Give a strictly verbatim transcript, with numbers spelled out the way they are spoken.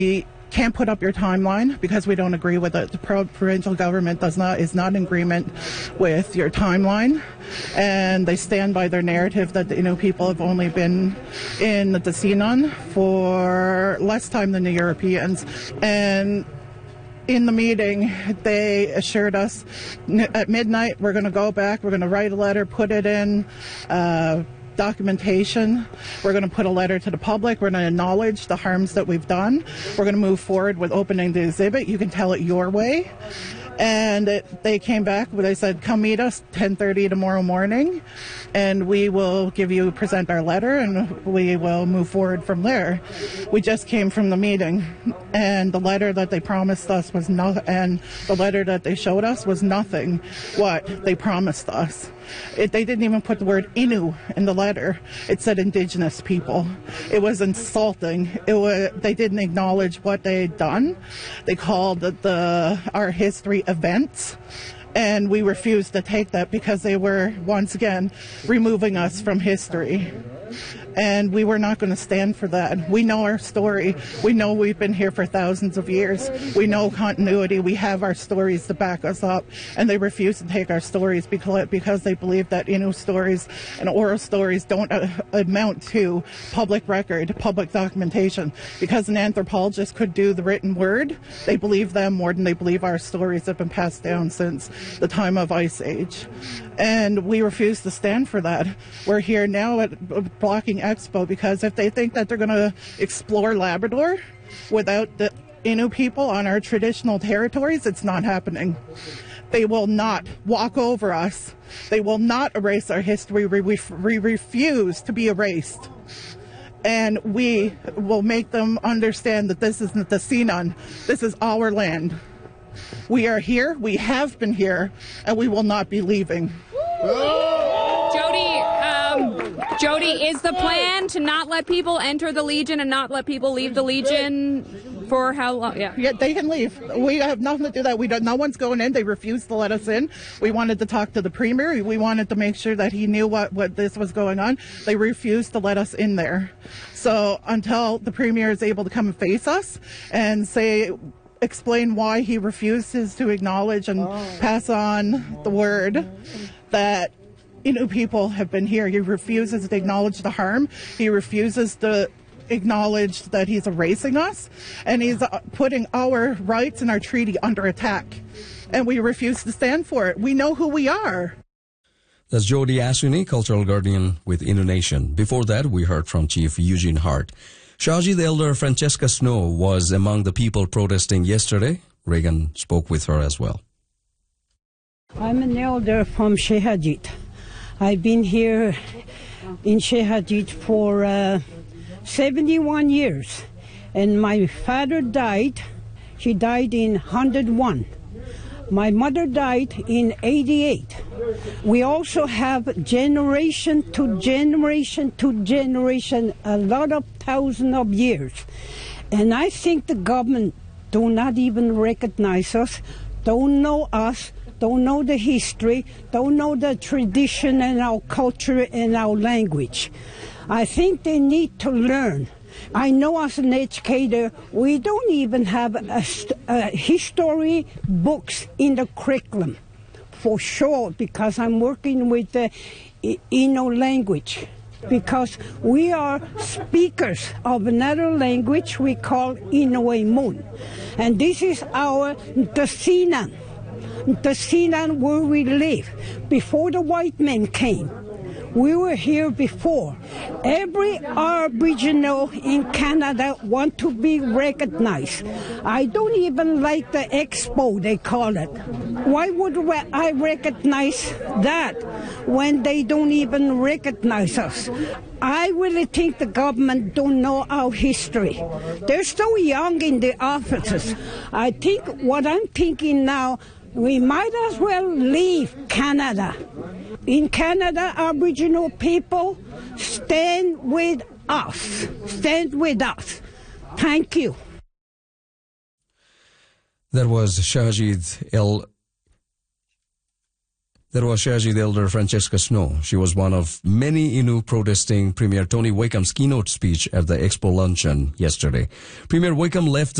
We can't put up your timeline because we don't agree with it. The provincial government does not is not in agreement with your timeline, and they stand by their narrative that the Innu people have only been in the Dasinan for less time than the Europeans. And in the meeting, they assured us at midnight we're going to go back, we're going to write a letter, put it in uh, documentation. We're going to put a letter to the public. We're going to acknowledge the harms that we've done. We're going to move forward with opening the exhibit. You can tell it your way. And it, they came back, they said, come meet us ten thirty tomorrow morning, and we will give you, present our letter, and we will move forward from there. We just came from the meeting, and the letter that they promised us was no, and the letter that they showed us was nothing what they promised us. It, they didn't even put the word Innu in the letter. It said Indigenous people. It was insulting. It was, they didn't acknowledge what they had done. They called it the our history events, and we refused to take that because they were, once again, removing us from history. And we were not going to stand for that. We know our story. We know we've been here for thousands of years. We know continuity. We have our stories to back us up. And they refuse to take our stories because, because they believe that Innu stories and oral stories don't uh, amount to public record, public documentation. Because an anthropologist could do the written word, they believe them more than they believe our stories have been passed down since the time of Ice Age. And we refuse to stand for that. We're here now at blocking Expo because if they think that they're going to explore Labrador without the Innu people on our traditional territories, it's not happening. They will not walk over us. They will not erase our history. We, we, we refuse to be erased. And we will make them understand that this isn't the Sinan. This is our land. We are here, we have been here, and we will not be leaving. Jody, um, Jody, is the plan to not let people enter the Legion and not let people leave the Legion for how long? Yeah, yeah, they can leave. We have nothing to do that. We don't. No one's going in. They refused to let us in. We wanted to talk to the Premier. We wanted to make sure that he knew what, what this was going on. They refused to let us in there. So until the Premier is able to come and face us and say, explain why he refuses to acknowledge and pass on the word that Innu people have been here. He refuses to acknowledge the harm. He refuses to acknowledge that he's erasing us, and he's putting our rights and our treaty under attack. And we refuse to stand for it. We know who we are. That's Jody Asuni, cultural guardian with Innu Nation. Before that, we heard from Chief Eugene Hart. Shahjeed elder Francesca Snow was among the people protesting yesterday. Reagan spoke with her as well. I'm an elder from Shahjeed. I've been here in Shahjeed for uh, seventy-one years. And my father died. He died in one hundred one. My mother died in eighty-eight. We also have generation to generation to generation, a lot of thousands of years. And I think the government do not even recognize us, don't know us, don't know the history, don't know the tradition and our culture and our language. I think they need to learn. I know as an educator, we don't even have a, a history books in the curriculum, for sure, because I'm working with the Innu language. Because we are speakers of another language we call Innu. And this is our Dasinan. Dasinan where we live, before the white men came. We were here before. Every Aboriginal in Canada want to be recognized. I don't even like the expo, they call it. Why would I recognize that when they don't even recognize us? I really think the government don't know our history. They're so young in the offices. I think what I'm thinking now, we might as well leave Canada. In Canada, Aboriginal people, stand with us. Stand with us. Thank you. That was Shahjeed El That was Shahjeed Elder Francesca Snow. She was one of many Innu protesting Premier Tony Wakeham's keynote speech at the Expo luncheon yesterday. Premier Wakeham left